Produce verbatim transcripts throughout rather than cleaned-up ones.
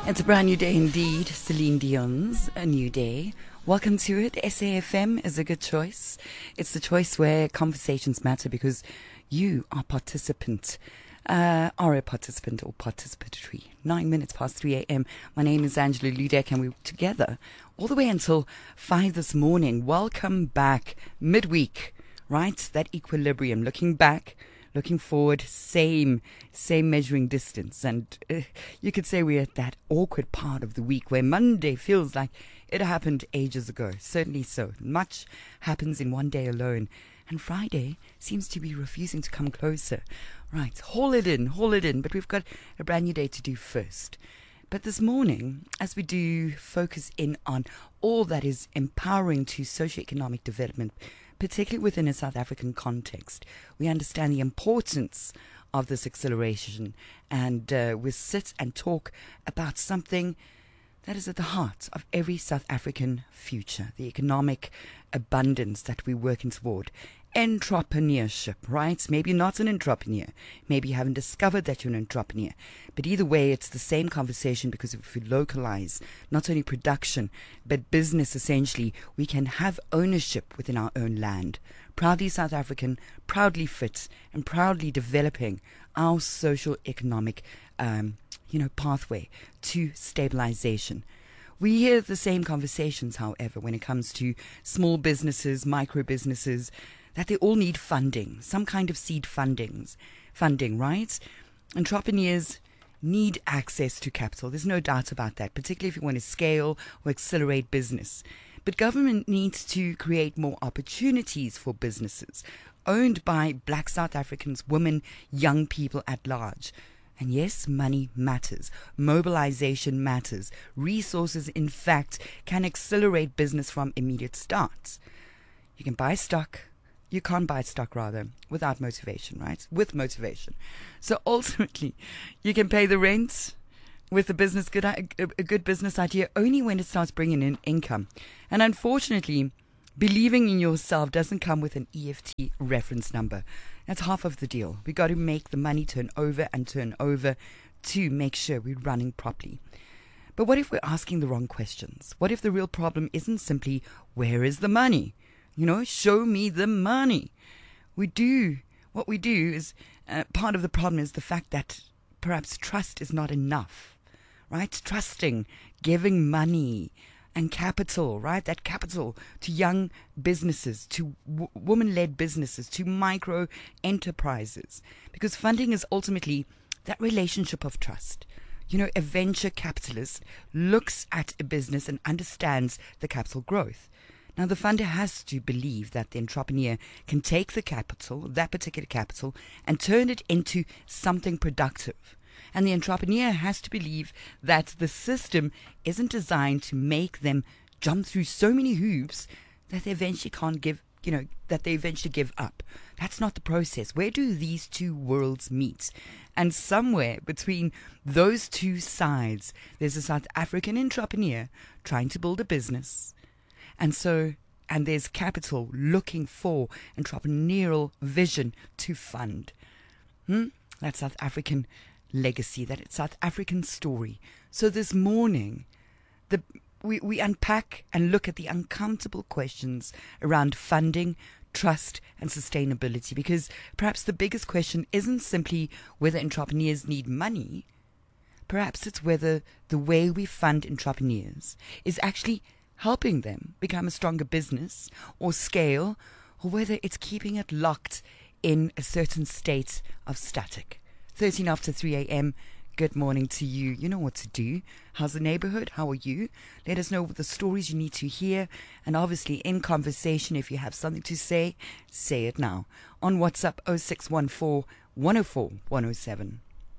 It's a brand new day indeed. Celine Dion's A New Day. Welcome to it. S A F M is a good choice. It's the choice where conversations matter because you are participant, uh, are a participant or participatory. Nine minutes past three a.m. My name is Angela Ludek and we're together all the way until five this morning. Welcome back midweek, right? That equilibrium, looking back, looking forward, same, same measuring distance. And uh, you could say we're at that awkward part of the week where Monday feels like it happened ages ago. Certainly so. Much happens in one day alone. And Friday seems to be refusing to come closer. Right, haul it in, haul it in. But we've got a brand new day to do first. But this morning, as we do focus in on all that is empowering to socioeconomic development, particularly within a South African context, we understand the importance of this acceleration, and uh, we sit and talk about something that is at the heart of every South African future, the economic abundance that we're working toward. Entrepreneurship, right? Maybe you're not an entrepreneur. Maybe you haven't discovered that you're an entrepreneur. But either way, it's the same conversation, because if we localize not only production, but business essentially, we can have ownership within our own land. Proudly South African, proudly fit, and proudly developing our social economic um, you know, pathway to stabilization. We hear the same conversations, however, when it comes to small businesses, micro businesses, that they all need funding, some kind of seed fundings, funding, right? Entrepreneurs need access to capital. There's no doubt about that, particularly if you want to scale or accelerate business. But government needs to create more opportunities for businesses owned by Black South Africans, women, young people at large. And yes, money matters. Mobilization matters. Resources, in fact, can accelerate business from immediate starts. You can buy stock. You can't buy stock, rather, without motivation, right? With motivation. So ultimately, you can pay the rent with a business good, a good business idea only when it starts bringing in income. And unfortunately, believing in yourself doesn't come with an E F T reference number. That's half of the deal. We got to make the money turn over and turn over to make sure we're running properly. But what if we're asking the wrong questions? What if the real problem isn't simply, where is the money? You know, show me the money. We do, what we do is, uh, part of the problem is the fact that perhaps trust is not enough, right? Trusting, giving money and capital, right? That capital to young businesses, to w- woman-led businesses, to micro enterprises. Because funding is ultimately that relationship of trust. You know, a venture capitalist looks at a business and understands the capital growth. Now, the funder has to believe that the entrepreneur can take the capital, that particular capital, and turn it into something productive. And the entrepreneur has to believe that the system isn't designed to make them jump through so many hoops that they eventually can't give, you know, that they eventually give up. That's not the process. Where do these two worlds meet? And somewhere between those two sides, there's a South African entrepreneur trying to build a business. And so, and there's capital looking for entrepreneurial vision to fund. Hmm? That's South African legacy, that it's South African story. So this morning, the we, we unpack and look at the uncomfortable questions around funding, trust, and sustainability. Because perhaps the biggest question isn't simply whether entrepreneurs need money. Perhaps it's whether the way we fund entrepreneurs is actually helping them become a stronger business or scale, or whether it's keeping it locked in a certain state of static. thirteen after three a.m. Good morning to you. You know what to do. How's the neighborhood? How are you? Let us know the stories you need to hear. And obviously in conversation, if you have something to say, say it now. On WhatsApp oh six one four, one oh four, one oh seven.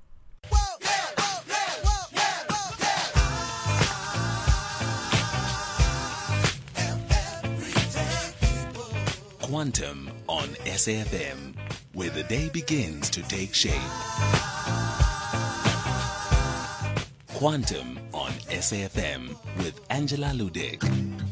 Quantum on S A F M, where the day begins to take shape. Quantum on S A F M with Angela Ludek.